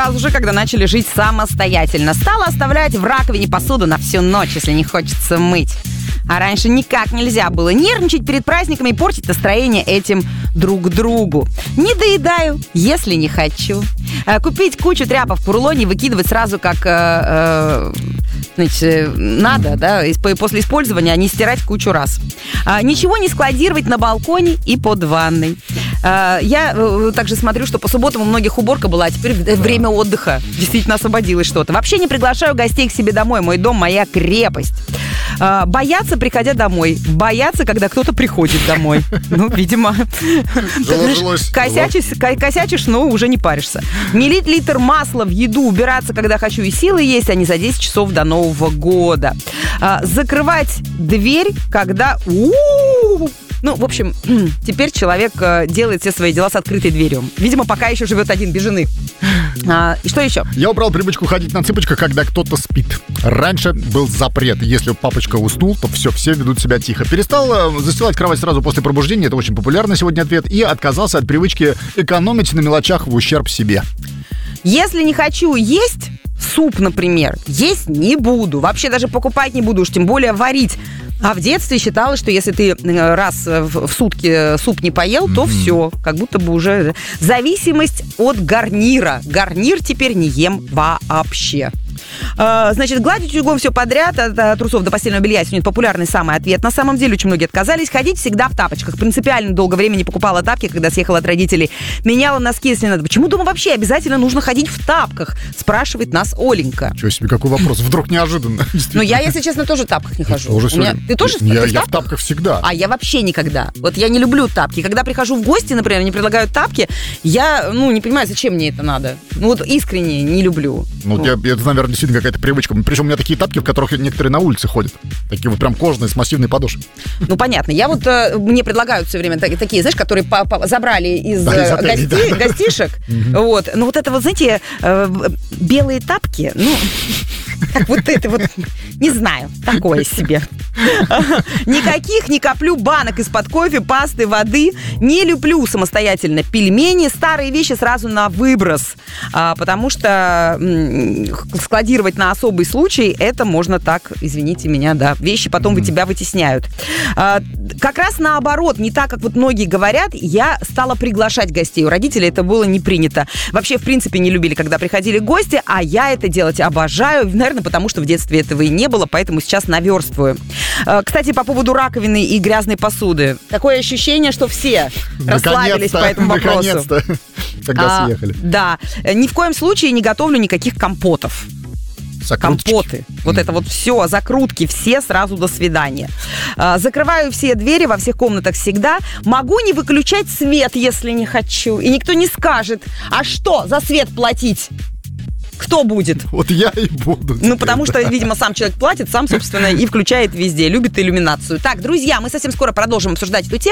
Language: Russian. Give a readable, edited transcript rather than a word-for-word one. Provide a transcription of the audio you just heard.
сразу же, когда начали жить самостоятельно. Стала оставлять в раковине посуду на всю ночь, если не хочется мыть. А раньше никак нельзя было нервничать перед праздниками и портить настроение этим друг другу. Не доедаю, если не хочу. Купить кучу тряпок в рулоне и выкидывать сразу как надо, да, после использования, а не стирать кучу раз. Ничего не складировать на балконе и под ванной. Я также смотрю, что по субботам у многих уборка была, а теперь время отдыха. Действительно освободилось что-то. Вообще не приглашаю гостей к себе домой. Мой дом – моя крепость. Боятся, приходя домой. Боятся, когда кто-то приходит домой. Ну, видимо, косячишь, но уже не паришься. Не лить литр масла в еду, убираться, когда хочу, и силы есть, а не за 10 часов до Нового года. Закрывать дверь, когда... Ну, в общем, теперь человек делает все свои дела с открытой дверью. Видимо, пока еще живет один, без жены. И что еще? Я убрал привычку ходить на цыпочках, когда кто-то спит. Раньше был запрет. Если папочка уснул, то все ведут себя тихо. Перестал застилать кровать сразу после пробуждения. Это очень популярный сегодня ответ. И отказался от привычки экономить на мелочах в ущерб себе. Если не хочу есть суп, например, есть не буду. Вообще даже покупать не буду, уж тем более варить. А в детстве считалось, что если ты раз в сутки суп не поел, то все, как будто бы уже... Зависимость от гарнира. Гарнир теперь не ем вообще. Значит, гладить утюгом все подряд, от трусов до постельного белья, сегодня популярный самый ответ. На самом деле, очень многие отказались. Ходить всегда в тапочках. Принципиально долгое время не покупала тапки, когда съехала от родителей. Меняла носки, если надо. Почему дома вообще обязательно нужно ходить в тапках? Спрашивает нас Оленька. Чего себе, какой вопрос? Вдруг неожиданно. Ну, я, если честно, тоже в тапках не хожу. Ты тоже Я в тапках всегда. А я вообще никогда. Вот я не люблю тапки. Когда прихожу в гости, например, мне предлагают тапки, я, не понимаю, зачем мне это надо. Ну, вот искренне не люблю. Это, наверное, действительно какая-то привычка. Причем у меня такие тапки, в которых некоторые на улице ходят. Такие вот прям кожаные, с массивной подошвой. Ну, понятно. Я вот, мне предлагают все время такие, знаешь, которые забрали из гостишек. Вот. Ну, вот это вот, знаете, белые тапки, как вот это вот, не знаю, такое себе. Никаких не коплю банок из-под кофе, пасты, воды. Не люблю самостоятельно пельмени. Старые вещи сразу на выброс. Потому что складировать на особый случай, это можно так, извините меня, да. Вещи потом тебя вытесняют. Как раз наоборот, не так, как вот многие говорят, я стала приглашать гостей. У родителей это было не принято. Вообще, в принципе, не любили, когда приходили гости, а я это делать обожаю. Наверное, потому что в детстве этого и не было, поэтому сейчас наверстываю. Кстати, по поводу раковины и грязной посуды. Такое ощущение, что все расслабились по этому вопросу. Наконец-то, когда съехали. Да. Ни в коем случае не готовлю никаких компотов. Компоты. Вот это вот все, закрутки, все сразу до свидания. Закрываю все двери во всех комнатах всегда. Могу не выключать свет, если не хочу. И никто не скажет, а что за свет платить? Кто будет? Вот я и буду. Ну, потому что, видимо, сам человек платит, сам, собственно, и включает везде, любит иллюминацию. Так, друзья, мы совсем скоро продолжим обсуждать эту тему.